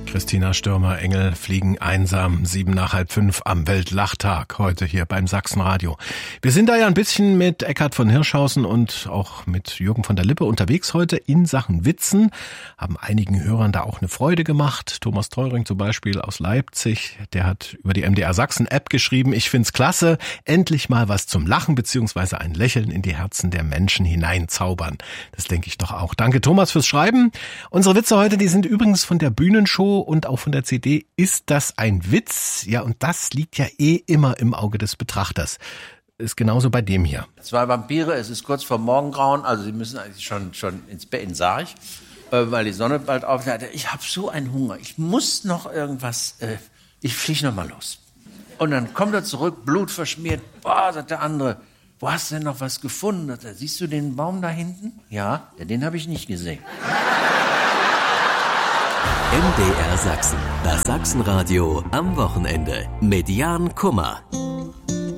Christina Stürmer-Engel fliegen einsam 5:07 am Weltlachtag heute hier beim Sachsenradio. Wir sind da ja ein bisschen mit Eckhard von Hirschhausen und auch mit Jürgen von der Lippe unterwegs heute in Sachen Witzen, haben einigen Hörern da auch eine Freude gemacht. Thomas Teuring zum Beispiel aus Leipzig, der hat über die MDR Sachsen App geschrieben: Ich find's klasse, endlich mal was zum Lachen bzw. ein Lächeln in die Herzen der Menschen hineinzaubern. Das denke ich doch auch. Danke Thomas fürs Schreiben. Unsere Witze heute, die sind übrigens von der Bühnenshow und auch von der CD Ist das ein Witz? Ja, und das liegt ja immer im Auge des Betrachters. Ist genauso bei dem hier. 2 Vampire, es ist kurz vor Morgengrauen, also sie müssen eigentlich schon ins Bett, in Sarg, weil die Sonne bald aufgeht. Ich habe so einen Hunger, ich muss noch irgendwas, ich fliege noch mal los. Und dann kommt er zurück, blutverschmiert, sagt der andere, wo hast du denn noch was gefunden? Siehst du den Baum da hinten? Ja, den habe ich nicht gesehen. MDR Sachsen, das Sachsenradio am Wochenende mit Jan Kummer.